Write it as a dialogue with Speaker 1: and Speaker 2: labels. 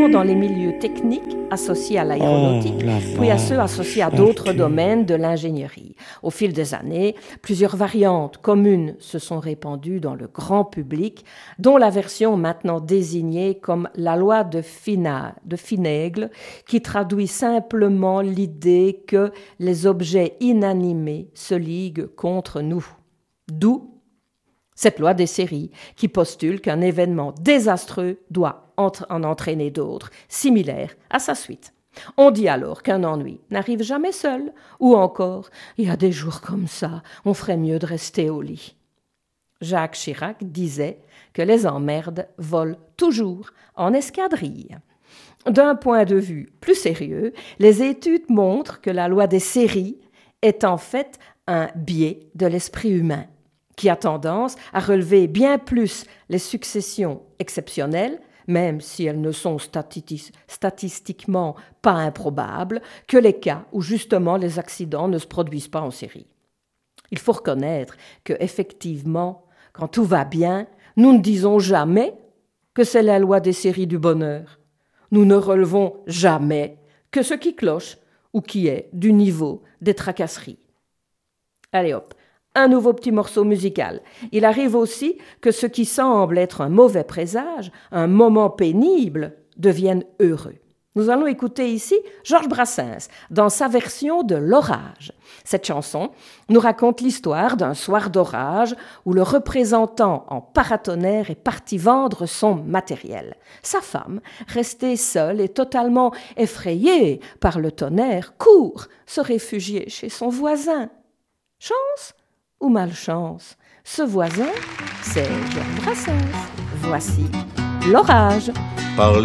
Speaker 1: d'abord dans les milieux techniques associés à l'aéronautique, puis à ceux associés à d'autres domaines de l'ingénierie. Au fil des années, plusieurs variantes communes se sont répandues dans le grand public, dont la version maintenant désignée comme la loi de Finègle, qui traduit simplement l'idée que les objets inanimés se liguent contre nous. D'où cette loi des séries qui postule qu'un événement désastreux doit en entraîner d'autres, similaires à sa suite. On dit alors qu'un ennui n'arrive jamais seul, ou encore « il y a des jours comme ça, on ferait mieux de rester au lit ». Jacques Chirac disait que les emmerdes volent toujours en escadrille. D'un point de vue plus sérieux, les études montrent que la loi des séries est en fait un biais de l'esprit humain, qui a tendance à relever bien plus les successions exceptionnelles, même si elles ne sont statistiquement pas improbables, que les cas où justement les accidents ne se produisent pas en série. Il faut reconnaître que, effectivement, quand tout va bien, nous ne disons jamais que c'est la loi des séries du bonheur. Nous ne relevons jamais que ce qui cloche ou qui est du niveau des tracasseries. Allez hop, un nouveau petit morceau musical. Il arrive aussi que ce qui semble être un mauvais présage, un moment pénible, devienne heureux. Nous allons écouter ici Georges Brassens dans sa version de L'Orage. Cette chanson nous raconte l'histoire d'un soir d'orage où le représentant en paratonnerre est parti vendre son matériel. Sa femme, restée seule et totalement effrayée par le tonnerre, court se réfugier chez son voisin. Chance ou malchance? Ce voisin, c'est Georges Brassens. Voici L'Orage.
Speaker 2: Par